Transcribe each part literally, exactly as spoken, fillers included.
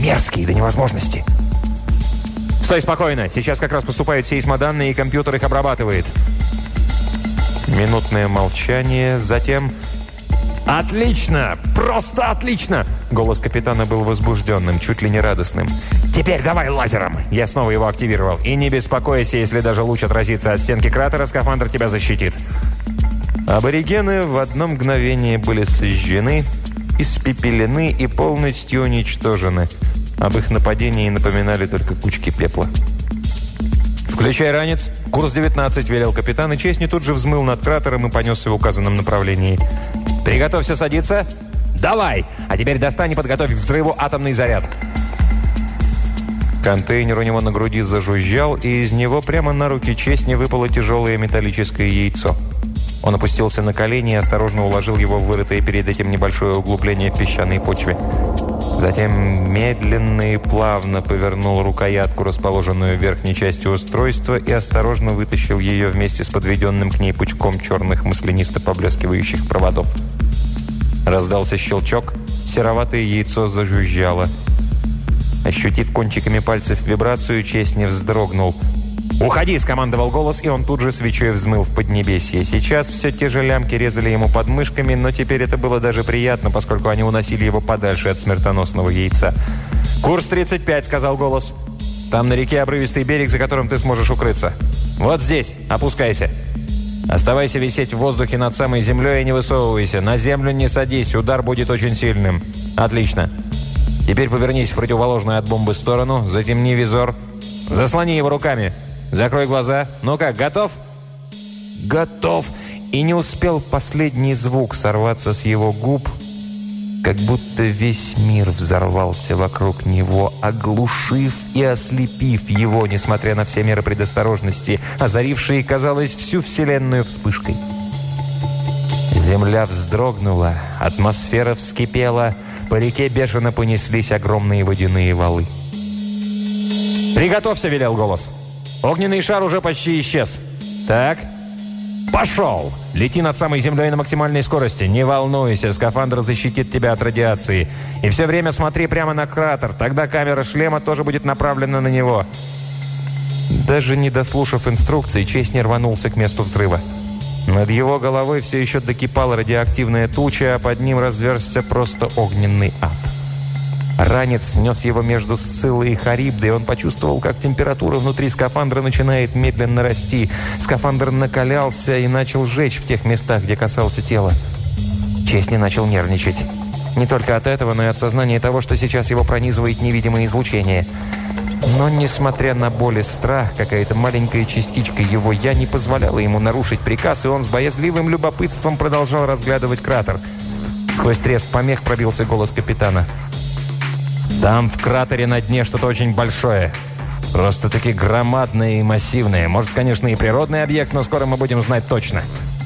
мерзкие до невозможности. «Стой спокойно! Сейчас как раз поступают сейсмоданные, и компьютер их обрабатывает». Минутное молчание, затем... «Отлично! Просто отлично!» Голос капитана был возбужденным, чуть ли не радостным. «Теперь давай лазером!» Я снова его активировал. «И не беспокойся, если даже луч отразится от стенки кратера, скафандр тебя защитит». Аборигены в одно мгновение были сожжены, испепелены и полностью уничтожены. Об их нападении напоминали только кучки пепла. «Включай ранец. Курс девятнадцать», — велел капитан, и Честни тут же взмыл над кратером и понесся в указанном направлении. «Приготовься садиться». «Давай! А теперь достань и подготовь к взрыву атомный заряд». Контейнер у него на груди зажужжал, и из него прямо на руки Честни выпало тяжелое металлическое яйцо. Он опустился на колени и осторожно уложил его в вырытое перед этим небольшое углубление в песчаной почве. Затем медленно и плавно повернул рукоятку, расположенную в верхней части устройства, и осторожно вытащил ее вместе с подведенным к ней пучком черных маслянисто-поблескивающих проводов. Раздался щелчок, сероватое яйцо зажужжало. Ощутив кончиками пальцев вибрацию, Честни вздрогнул. «Уходи!» – скомандовал голос, и он тут же свечой взмыл в поднебесье. Сейчас все те же лямки резали ему под мышками, но теперь это было даже приятно, поскольку они уносили его подальше от смертоносного яйца. «Курс тридцать пять», – сказал голос. «Там на реке обрывистый берег, за которым ты сможешь укрыться. Вот здесь. Опускайся. Оставайся висеть в воздухе над самой землей и не высовывайся. На землю не садись, удар будет очень сильным. Отлично. Теперь повернись в противоположную от бомбы сторону, затемни визор. Заслони его руками. Закрой глаза. Ну как, готов?» «Готов!» И не успел последний звук сорваться с его губ, как будто весь мир взорвался вокруг него, оглушив и ослепив его, несмотря на все меры предосторожности, озарившие, казалось, всю Вселенную вспышкой. Земля вздрогнула, атмосфера вскипела, по реке бешено понеслись огромные водяные валы. «Приготовься!» — велел голос. «Огненный шар уже почти исчез. Так, пошел! Лети над самой землей на максимальной скорости. Не волнуйся, скафандр защитит тебя от радиации. И все время смотри прямо на кратер, тогда камера шлема тоже будет направлена на него». Даже не дослушав инструкции, Честни рванулся к месту взрыва. Над его головой все еще докипала радиоактивная туча, а под ним разверзся просто огненный ад. Ранец снес его между Сциллой и Харибдой, и он почувствовал, как температура внутри скафандра начинает медленно расти. Скафандр накалялся и начал жечь в тех местах, где касался тела. Честни начал нервничать. Не только от этого, но и от сознания того, что сейчас его пронизывает невидимое излучение. Но, несмотря на боль и страх, какая-то маленькая частичка его «я» не позволяла ему нарушить приказ, и он с боязливым любопытством продолжал разглядывать кратер. Сквозь треск помех пробился голос капитана. «Там в кратере на дне что-то очень большое. Просто-таки громадное и массивное. Может, конечно, и природный объект, но скоро мы будем знать точно».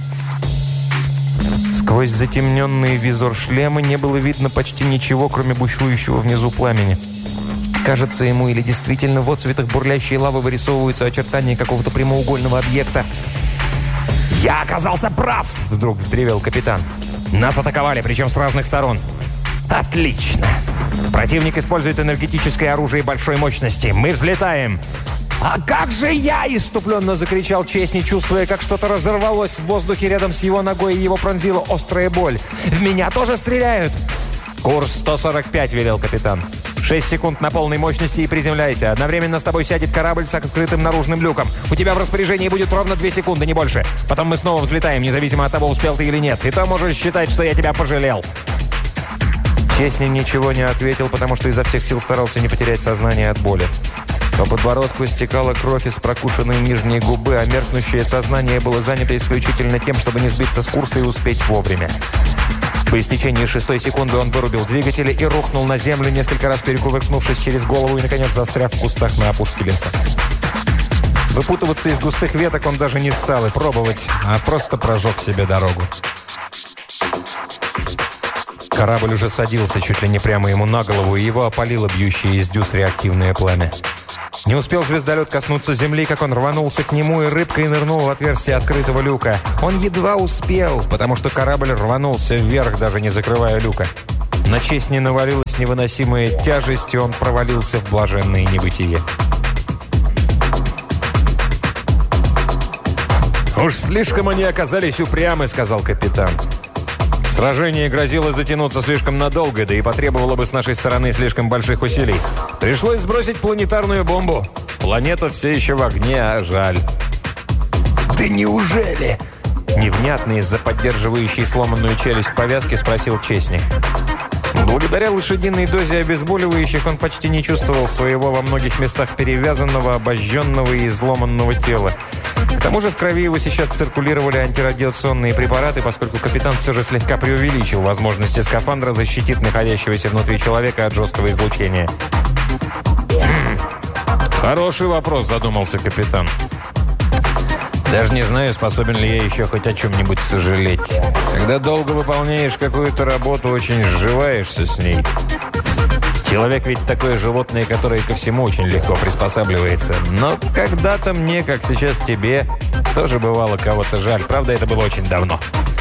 Сквозь затемненный визор шлема не было видно почти ничего, кроме бушующего внизу пламени. Кажется ему, или действительно в отцветах бурлящей лавы вырисовываются очертания какого-то прямоугольного объекта. «Я оказался прав!» — вдруг вздревел капитан. «Нас атаковали, причем с разных сторон». «Отлично! Противник использует энергетическое оружие большой мощности. Мы взлетаем!» «А как же я?» – иступленно закричал Честни, чувствуя, как что-то разорвалось в воздухе рядом с его ногой, и его пронзила острая боль. «В меня тоже стреляют!» «Курс сто сорок пять», – велел капитан. «Шесть секунд на полной мощности и приземляйся. Одновременно с тобой сядет корабль с открытым наружным люком. У тебя в распоряжении будет ровно две секунды, не больше. Потом мы снова взлетаем, независимо от того, успел ты или нет. И то можешь считать, что я тебя пожалел». Честни ничего не ответил, потому что изо всех сил старался не потерять сознание от боли. По подбородку стекала кровь из прокушенной нижней губы, а меркнущее сознание было занято исключительно тем, чтобы не сбиться с курса и успеть вовремя. По истечении шестой секунды он вырубил двигатели и рухнул на землю, несколько раз перекувыркнувшись через голову и, наконец, застряв в кустах на опушке леса. Выпутываться из густых веток он даже не стал и пробовать, а просто прожег себе дорогу. Корабль уже садился чуть ли не прямо ему на голову, и его опалило бьющее из дюз реактивное пламя. Не успел звездолет коснуться земли, как он рванулся к нему и рыбкой нырнул в отверстие открытого люка. Он едва успел, потому что корабль рванулся вверх, даже не закрывая люка. На Честни навалилась невыносимая тяжесть, и он провалился в блаженное небытие. «Уж слишком они оказались упрямы», — сказал капитан. «Сражение грозило затянуться слишком надолго, да и потребовало бы с нашей стороны слишком больших усилий. Пришлось сбросить планетарную бомбу. Планета все еще в огне, а жаль». «Да неужели?» Невнятно из-за поддерживающей сломанную челюсть повязки спросил Честни. Благодаря лошадиной дозе обезболивающих он почти не чувствовал своего во многих местах перевязанного, обожженного и изломанного тела. К тому же в крови его сейчас циркулировали антирадиационные препараты, поскольку капитан все же слегка преувеличил возможности скафандра защитить находящегося внутри человека от жесткого излучения. «Хм, хороший вопрос», — задумался капитан. «Даже не знаю, способен ли я еще хоть о чем-нибудь сожалеть. Когда долго выполняешь какую-то работу, очень сживаешься с ней. Человек ведь такое животное, которое ко всему очень легко приспосабливается. Но когда-то мне, как сейчас тебе, тоже бывало кого-то жаль. Правда, это было очень давно».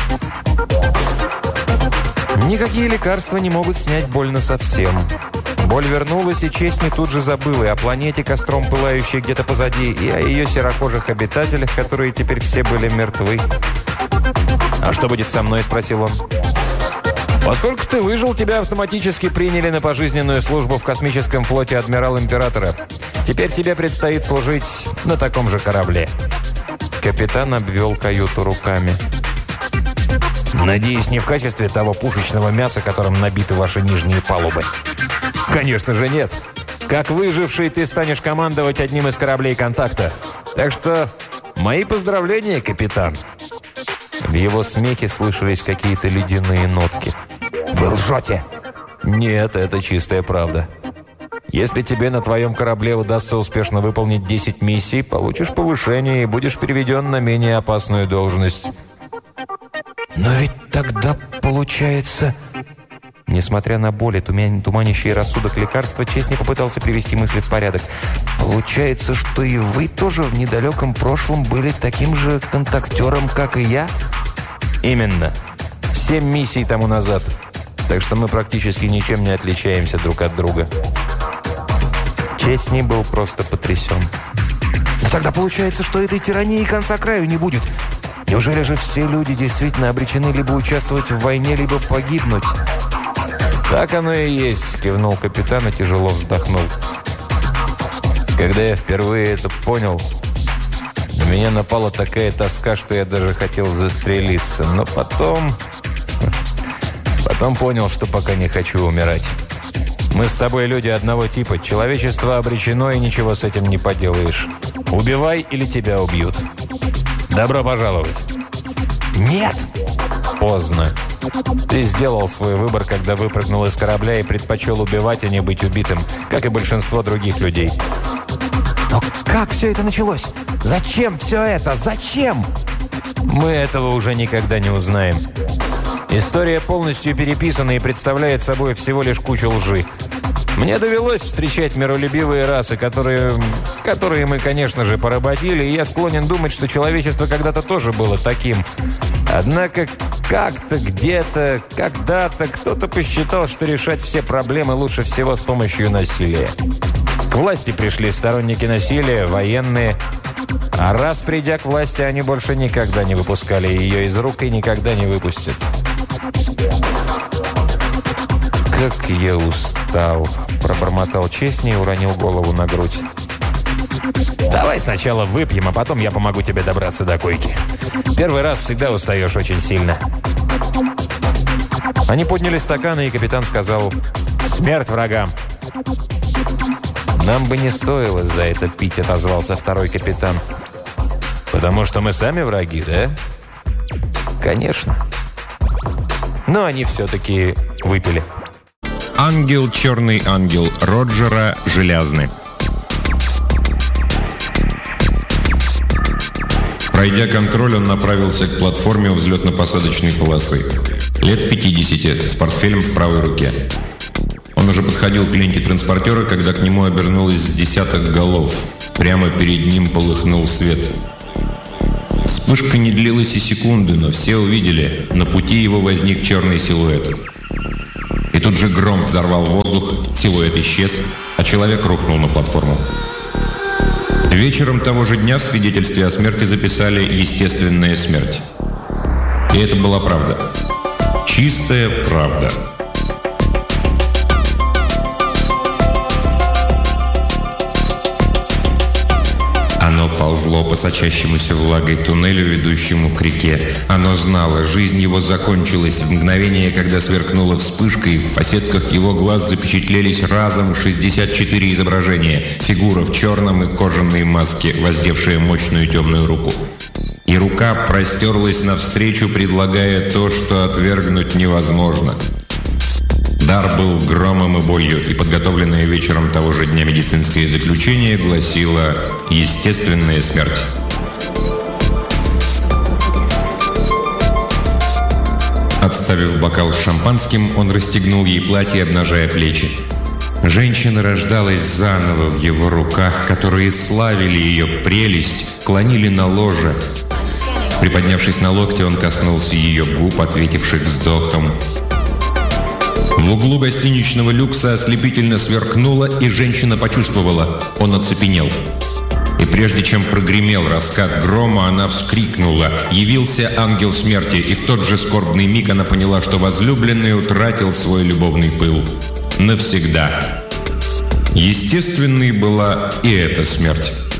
Никакие лекарства не могут снять боль насовсем. Боль вернулась, и Честни тут же забыл и о планете, костром пылающей где-то позади, и о ее серокожих обитателях, которые теперь все были мертвы. «А что будет со мной?» – спросил он. «Поскольку ты выжил, тебя автоматически приняли на пожизненную службу в космическом флоте Адмирал Императора. Теперь тебе предстоит служить на таком же корабле». Капитан обвел каюту руками. «Надеюсь, не в качестве того пушечного мяса, которым набиты ваши нижние палубы?» «Конечно же нет. Как выживший, ты станешь командовать одним из кораблей контакта. Так что мои поздравления, капитан». В его смехе слышались какие-то ледяные нотки. «Вы лжете?» «Нет, это чистая правда. Если тебе на твоем корабле удастся успешно выполнить десять миссий, получишь повышение и будешь переведен на менее опасную должность». «Но ведь тогда получается...» Несмотря на боль и туманящий рассудок лекарства, Честни попытался привести мысли в порядок. «Получается, что и вы тоже в недалеком прошлом были таким же контактером, как и я?» «Именно. Семь миссий тому назад. Так что мы практически ничем не отличаемся друг от друга». Честни был просто потрясен. «Но тогда получается, что этой тирании конца краю не будет. Неужели же все люди действительно обречены либо участвовать в войне, либо погибнуть?» «Так оно и есть», — кивнул капитан и тяжело вздохнул. «Когда я впервые это понял, на меня напала такая тоска, что я даже хотел застрелиться. Но потом... Потом понял, что пока не хочу умирать. Мы с тобой люди одного типа. Человечество обречено, и ничего с этим не поделаешь. Убивай, или тебя убьют. Добро пожаловать». «Нет!» «Поздно. Ты сделал свой выбор, когда выпрыгнул из корабля и предпочел убивать, а не быть убитым, как и большинство других людей». «Но как все это началось? Зачем все это? Зачем?» «Мы этого уже никогда не узнаем. История полностью переписана и представляет собой всего лишь кучу лжи. Мне довелось встречать миролюбивые расы, которые, которые мы, конечно же, поработили, и я склонен думать, что человечество когда-то тоже было таким. Однако как-то, где-то, когда-то кто-то посчитал, что решать все проблемы лучше всего с помощью насилия. К власти пришли сторонники насилия, военные. А раз придя к власти, они больше никогда не выпускали ее из рук и никогда не выпустят. «Как я устал!» – пробормотал Честни и уронил голову на грудь. «Давай сначала выпьем, а потом я помогу тебе добраться до койки. Первый раз всегда устаешь очень сильно». Они подняли стаканы, и капитан сказал: «Смерть врагам!» «Нам бы не стоило за это пить», – отозвался второй капитан. «Потому что мы сами враги, да?» «Конечно». Но они все-таки выпили. «Ангел, черный ангел» Роджера Желязны. Пройдя контроль, он направился к платформе у взлетно-посадочной полосы. Лет пятидесяти, с портфелем в правой руке. Он уже подходил к ленте транспортера, когда к нему обернулось с десяток голов. Прямо перед ним полыхнул свет. Вспышка не длилась и секунды, но все увидели. На пути его возник черный силуэт. И тут же гром взорвал воздух, силуэт исчез, а человек рухнул на платформу. Вечером того же дня в свидетельстве о смерти записали «естественная смерть». И это была правда. Чистая правда. Оно ползло по сочащемуся влагой туннелю, ведущему к реке. Оно знало, жизнь его закончилась в мгновение, когда сверкнула вспышка, и в фасетках его глаз запечатлелись разом шестьдесят четыре изображения. Фигура в черном и кожаной маске, воздевшая мощную темную руку. И рука простерлась навстречу, предлагая то, что отвергнуть невозможно. Дар был громом и болью, и подготовленное вечером того же дня медицинское заключение гласило «естественная смерть». Отставив бокал с шампанским, он расстегнул ей платье, обнажая плечи. Женщина рождалась заново в его руках, которые славили ее прелесть, клонили на ложе. Приподнявшись на локте, он коснулся ее губ, ответивших вздохом. В углу гостиничного люкса ослепительно сверкнуло, и женщина почувствовала. Он оцепенел. И прежде чем прогремел раскат грома, она вскрикнула. Явился ангел смерти, и в тот же скорбный миг она поняла, что возлюбленный утратил свой любовный пыл. Навсегда. Естественной была и эта смерть.